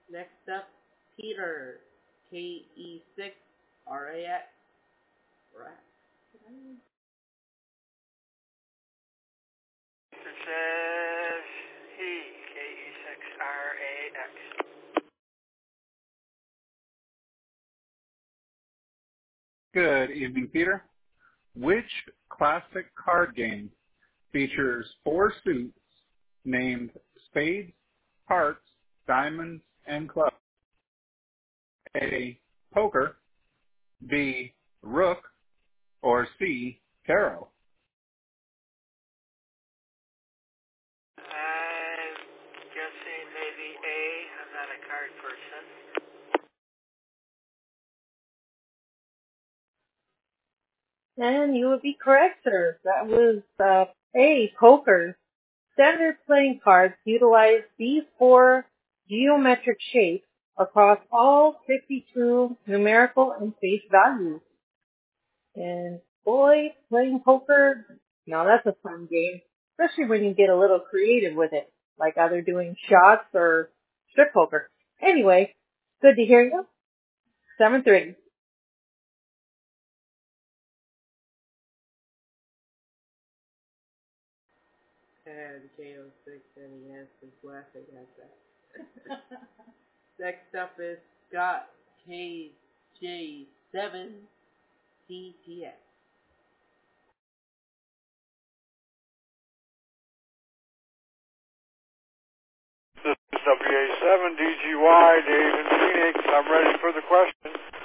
Next up, Peter, KE6RAX. It says he, KE6RAX. Good evening, Peter. Which classic card game features 4 suits named spades, hearts, diamonds, and clubs? A, poker, B, rook, or C, tarot? I'm guessing maybe A. I'm not a card person. And you would be correct, sir. That was A, poker. Standard playing cards utilize these 4 geometric shapes across all 52 numerical and face values. And boy, playing poker, now that's a fun game, especially when you get a little creative with it, like either doing shots or strip poker. Anyway, good to hear you. 7-3. And KO6 NES is laughing at that. Next up is Scott, KJ7CTX. This is WA7DGY, Dave in Phoenix. I'm ready for the question.